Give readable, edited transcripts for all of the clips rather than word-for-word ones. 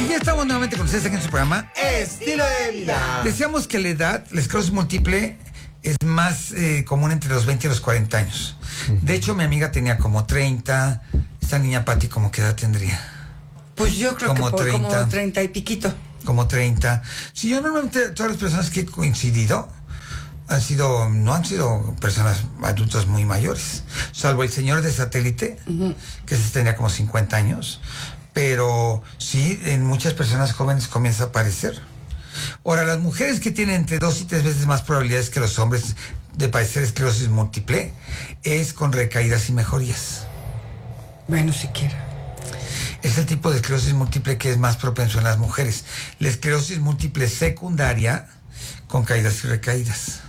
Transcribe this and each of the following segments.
Y ya estamos nuevamente con ustedes aquí en su programa Estilo de Vida. Decíamos que la edad, la esclerosis múltiple, es más común entre los 20 y los 40 años. De hecho, mi amiga tenía como 30. Esta niña Pati, ¿cómo qué edad tendría? Pues yo creo Como que 30. como 30 y piquito. Como 30. Sí, yo normalmente, todas las personas que he coincidido no han sido personas adultos muy mayores, salvo el señor de satélite, que se tenía como 50 años, pero sí, en muchas personas jóvenes comienza a aparecer. Ahora, las mujeres que tienen entre 2 y 3 veces más probabilidades que los hombres de padecer esclerosis múltiple es con recaídas y mejorías. Bueno, siquiera. Es el tipo de esclerosis múltiple que es más propenso en las mujeres. La esclerosis múltiple secundaria con caídas y recaídas.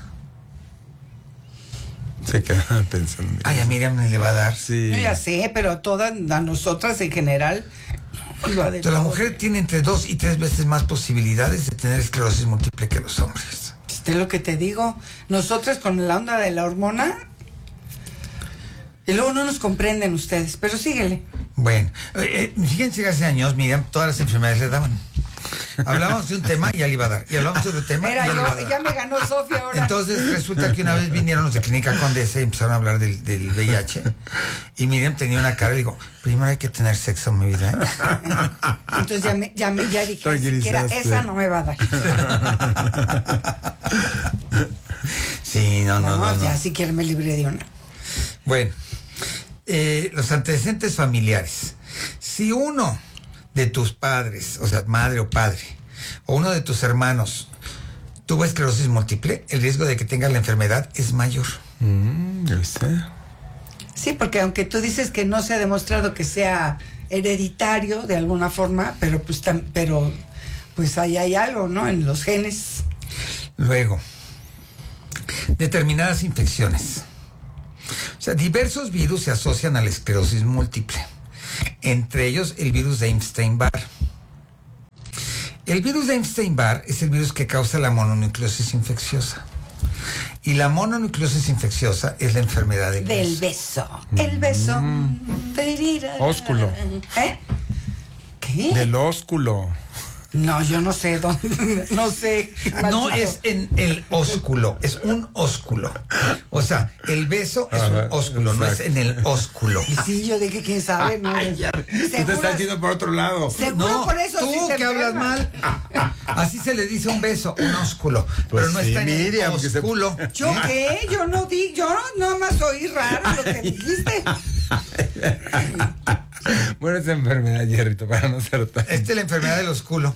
Se quedan pensando. Ay, a Miriam le va a dar. Sí. Yo ya sé, pero todas, a nosotras en general. Entonces, la mujer tiene entre 2 y 3 veces más posibilidades de tener esclerosis múltiple que los hombres. Es lo que te digo. Nosotras con la onda de la hormona. Y luego no nos comprenden ustedes, pero síguele. Bueno, fíjense que hace años, Miriam, todas las enfermedades le daban. Hablábamos de un tema y ya le iba a dar. Y hablamos de otro tema y Mira, ya le iba a dar. ya me ganó Sofía ahora. Entonces resulta que una vez vinieron los de Clínica Condesa y empezaron a hablar del VIH. Y Miriam tenía una cara y digo, primero hay que tener sexo en mi vida. Entonces ya dije, siquiera Tranquilizaste. esa no me va a dar. Sí, no. Ya siquiera me libré de una. Bueno, los antecedentes familiares. Si uno de tus padres, o sea, madre o padre, o uno de tus hermanos tuvo esclerosis múltiple, el riesgo de que tenga la enfermedad es mayor. ¿Ya viste? Sí, porque aunque tú dices que no se ha demostrado que sea hereditario de alguna forma, pero pues ahí hay algo, ¿no? En los genes. Luego, determinadas infecciones. O sea, diversos virus se asocian a la esclerosis múltiple. Entre ellos, el virus de Epstein-Barr. El virus de Epstein-Barr es el virus que causa la mononucleosis infecciosa. Y la mononucleosis infecciosa es la enfermedad del beso. El beso. Ósculo. ¿Eh? ¿Qué? Del ósculo. No, yo no sé dónde. No sé. No es en el ósculo, es un ósculo. O sea, el beso es un ósculo, no es en el ósculo. Y sí, yo dije, ¿quién sabe? No, Tú te estás yendo por otro lado. Seguro No, por eso tú sí te que hablas enfermas. mal. Así se le dice un beso, un ósculo. Pues pero no sí, está en Miriam, el que se- ósculo. ¿Yo qué? Yo no di, yo no más oí raro lo que dijiste. Bueno, esa enfermedad, Jerrito, para no ser tan... Esta es la enfermedad del ósculo.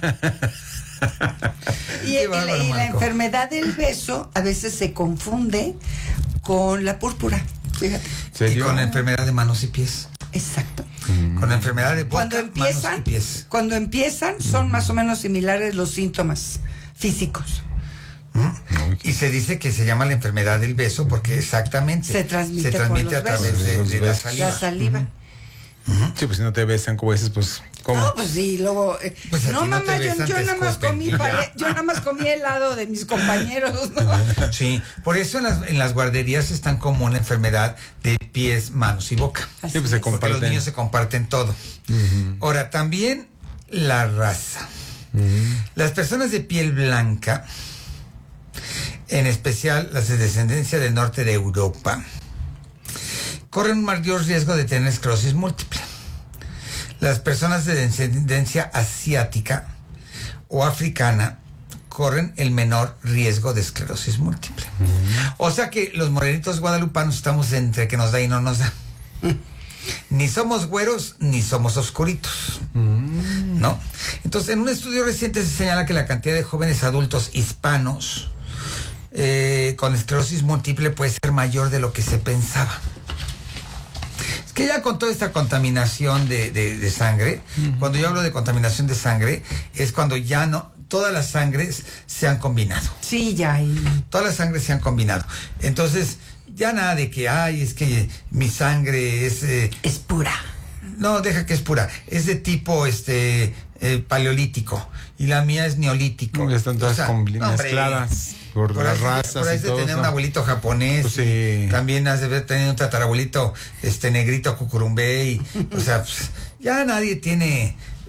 Y Qué bárbaro, la Marco. enfermedad del beso a veces se confunde con la púrpura. Fíjate. Y ¿Serio? con la enfermedad de manos y pies. Exacto. Con la enfermedad de boca, Cuando manos y pies. empiezan son más o menos similares los síntomas físicos. Y se dice que se llama la enfermedad del beso porque exactamente Se transmite por los a través besos. de la Los saliva. La saliva. Sí, pues si no te besan como dices, pues, ¿cómo? No, pues sí, luego. Pues a no, ti no te mamá, besan, yo te nada más escupen. yo nada más comí helado de mis compañeros, ¿no? Sí, por eso en las guarderías es tan común la enfermedad de pies, manos y boca. Así Sí, pues se es. Porque comparten. los niños se comparten todo. Ahora, también la raza. Las personas de piel blanca, en especial las de descendencia del norte de Europa, corren un mayor riesgo de tener esclerosis múltiple. Las personas de descendencia asiática o africana corren el menor riesgo de esclerosis múltiple. O sea que los morenitos guadalupanos estamos entre que nos da y no nos da. Ni somos güeros ni somos oscuritos, ¿no? Entonces, en un estudio reciente se señala que la cantidad de jóvenes adultos hispanos con esclerosis múltiple puede ser mayor de lo que se pensaba. Es que ya con toda esta contaminación de sangre, cuando yo hablo de contaminación de sangre, es cuando ya no, todas las sangres se han combinado. Sí, ya. Todas las sangres se han combinado. Entonces, ya nada de que, ay, es que mi sangre es... Es pura. No, deja que es pura. Es de tipo paleolítico. Y la mía es neolítico. No, ya están todas mezcladas por las razas por ahí y de todo tener eso. un abuelito japonés. Pues sí. También has de haber tenido un tatarabuelito negrito cucurumbé. Y, o sea, pues, ya nadie tiene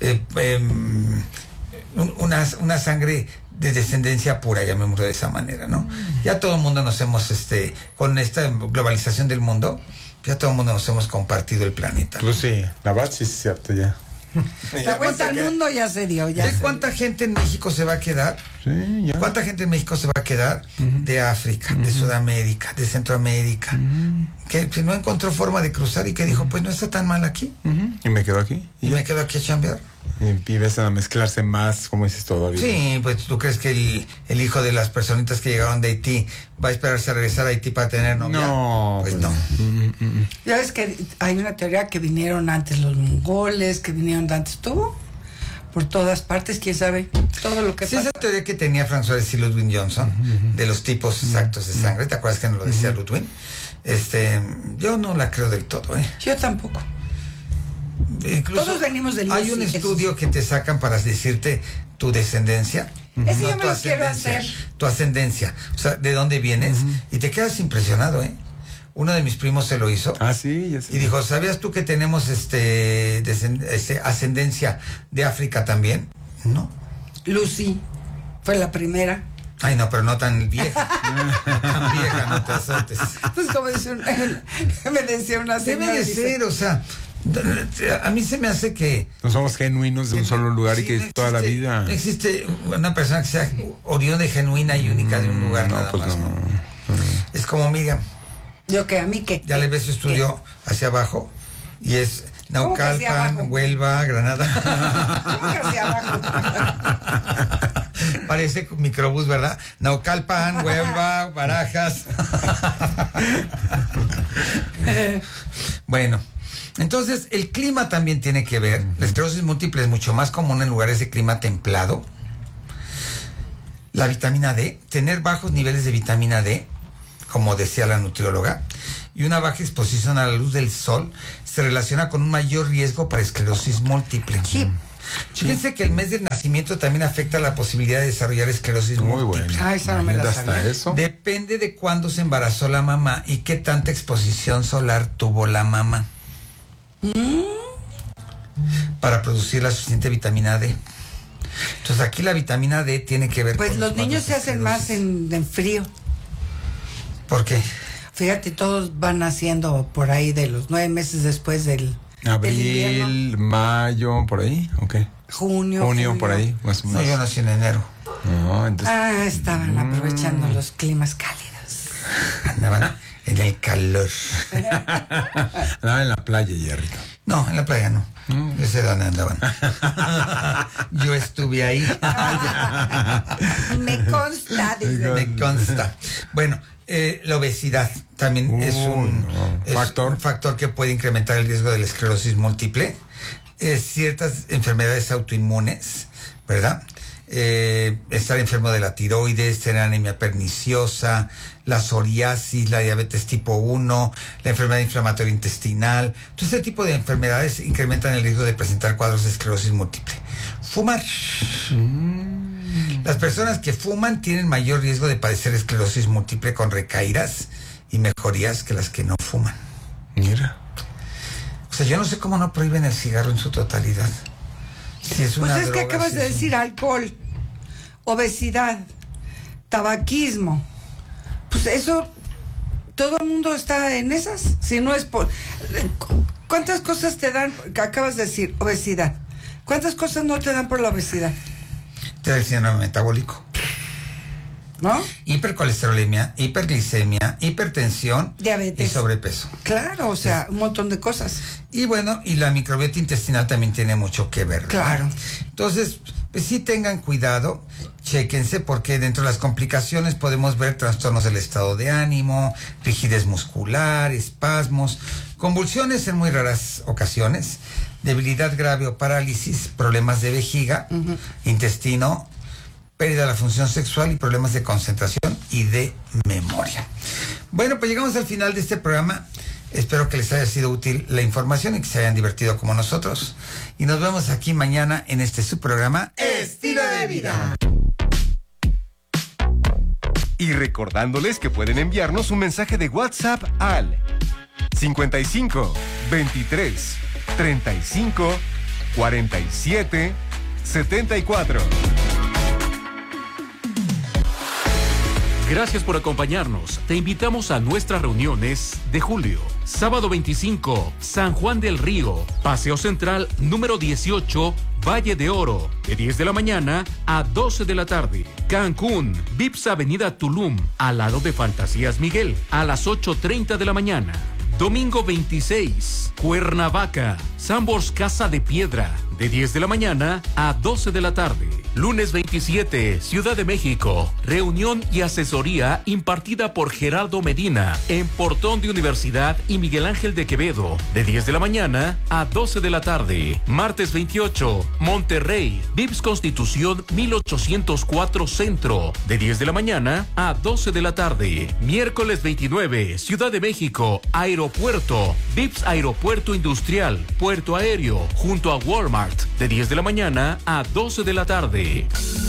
una sangre de descendencia pura, llamémoslo de esa manera, ¿no? Ya todo el mundo nos hemos, con esta globalización del mundo, ya todo el mundo nos hemos compartido el planeta. Pues sí, la verdad sí es cierto ya. La vuelta al mundo ya se dio. ¿Cuánta gente en México se va a quedar? Sí, ya. ¿Cuánta gente en México se va a quedar de África, de Sudamérica, de Centroamérica? Que no encontró forma de cruzar y que dijo, pues no está tan mal aquí. Y me quedo aquí. Y me quedo aquí a chambear. Y empiezan a mezclarse más, como dices todavía. Sí, pues tú crees que el hijo de las personitas que llegaron de Haití va a esperarse a regresar a Haití para tener novia. No, pues no. Ya ves que hay una teoría que vinieron antes los mongoles, que vinieron antes todo, por todas partes, quién sabe, todo lo que Sí, pasa. esa teoría que tenía François y Ludwig Johnson, de los tipos exactos de sangre, ¿te acuerdas que nos lo decía Ludwig? Yo no la creo del todo, ¿eh? Yo tampoco. Incluso Todos venimos del hay un estudio que te sacan para decirte tu descendencia. Ese no yo me tu lo quiero ascendencia, hacer. tu ascendencia, o sea, de dónde vienes, y te quedas impresionado, ¿eh? Uno de mis primos se lo hizo. Ah, sí, ya sé. Y dijo, ¿sabías tú que tenemos ascendencia de África también? No. Lucy fue la primera. Ay, no, pero no tan vieja. Tan vieja, no te azotes. Pues como me decía una señora. Debe de ser, o sea, a mí se me hace que... No somos genuinos de un solo lugar y que no toda la existe- vida. No existe una persona que sea oriunda, genuina y única de un lugar no, nada pues más. no. ¿no? Es como Miriam, Yo que a mí que. ya le ves su estudio hacia abajo y es ¿Cómo que hacia Naucalpan, abajo? Huelva, Granada. ¿Cómo que hacia abajo? Parece microbús, ¿verdad? Naucalpan, Huelva, Barajas. Bueno, entonces el clima también tiene que ver. La esclerosis múltiple es mucho más común en lugares de clima templado. La vitamina D, tener bajos niveles de vitamina D, como decía la nutrióloga, y una baja exposición a la luz del sol se relaciona con un mayor riesgo para esclerosis múltiple. Sí. Fíjense que el mes del nacimiento también afecta la posibilidad de desarrollar esclerosis Muy múltiple. bueno. Ah, esa no me la Hasta sabía. eso. Depende de cuándo se embarazó la mamá y qué tanta exposición solar tuvo la mamá para producir la suficiente vitamina D. Entonces aquí la vitamina D tiene que ver Pues con los niños cuadros se de hacen más esclerosis. en frío. ¿Por qué? Fíjate, todos van naciendo por ahí de los 9 meses después del invierno. Abril, mayo, por ahí, ok. Junio, Por ahí, más o No, menos. yo nací en enero. No, entonces. Estaban aprovechando los climas cálidos. Andaban en el calor. Andaba en la playa, Hierrito. No, en la playa no. Yo sé dónde andaban. Yo estuve ahí. Me consta, dice. Me consta. Bueno, la obesidad también es un factor que puede incrementar el riesgo de la esclerosis múltiple. Ciertas enfermedades autoinmunes, ¿verdad? Estar enfermo de la tiroides, tener anemia perniciosa, la psoriasis, la diabetes tipo 1, la enfermedad inflamatoria intestinal. Todo este tipo de enfermedades incrementan el riesgo de presentar cuadros de esclerosis múltiple. Fumar. Las personas que fuman tienen mayor riesgo de padecer esclerosis múltiple con recaídas y mejorías que las que no fuman. Mira. O sea, yo no sé cómo no prohíben el cigarro en su totalidad. Si es Pues una es que droga, acabas si de es un- decir alcohol, obesidad, tabaquismo. Pues eso, todo el mundo está en esas. Si no es por... ¿Cuántas cosas te dan? Que acabas de decir, obesidad. ¿Cuántas cosas no te dan por la obesidad? Te da el síndrome metabólico. ¿No? Hipercolesterolemia, hiperglicemia, hipertensión Diabetes. y sobrepeso. Claro, o sea, un montón de cosas. Y bueno, y la microbiota intestinal también tiene mucho que ver, ¿verdad? Claro. Entonces, pues sí tengan cuidado, chéquense, porque dentro de las complicaciones podemos ver trastornos del estado de ánimo, rigidez muscular, espasmos, convulsiones en muy raras ocasiones, debilidad grave o parálisis, problemas de vejiga, intestino, pérdida de la función sexual y problemas de concentración y de memoria. Bueno, pues llegamos al final de este programa. Espero que les haya sido útil la información y que se hayan divertido como nosotros. Y nos vemos aquí mañana en este su programa Estilo de Vida. Y recordándoles que pueden enviarnos un mensaje de WhatsApp al 55 23 35 4774. Gracias por acompañarnos. Te invitamos a nuestras reuniones de julio. Sábado 25, San Juan del Río, Paseo Central número 18, Valle de Oro, de 10 de la mañana a 12 de la tarde. Cancún, Vips Avenida Tulum, al lado de Fantasías Miguel, a las 8:30 de la mañana. Domingo 26, Cuernavaca, Sambors Casa de Piedra, de 10 de la mañana a 12 de la tarde. Lunes 27, Ciudad de México, reunión y asesoría impartida por Gerardo Medina en Portón de Universidad y Miguel Ángel de Quevedo, de 10 de la mañana a 12 de la tarde. Martes 28, Monterrey, Vips Constitución 1804 Centro, de 10 de la mañana a 12 de la tarde. Miércoles 29, Ciudad de México, Aeropuerto, Vips Aeropuerto Industrial, Puerto Aéreo, junto a Walmart, de 10 de la mañana a 12 de la tarde.